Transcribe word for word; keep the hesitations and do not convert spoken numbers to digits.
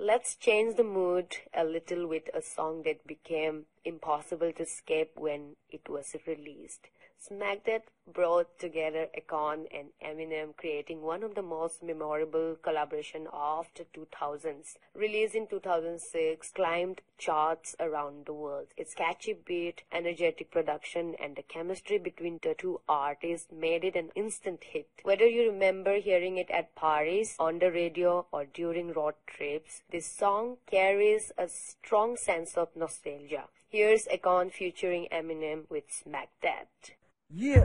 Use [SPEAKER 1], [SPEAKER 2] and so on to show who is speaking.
[SPEAKER 1] Let's change the mood a little with a song that became impossible to escape when it was released. Smack That brought together Akon and Eminem, creating one of the most memorable collaborations of the two thousands. Released in two thousand six, climbed charts around the world. Its catchy beat, energetic production, and the chemistry between the two artists made it an instant hit. Whether you remember hearing it at parties, on the radio, or during road trips, this song carries a strong sense of nostalgia. Here's Akon featuring Eminem with Smack That.
[SPEAKER 2] Yeah.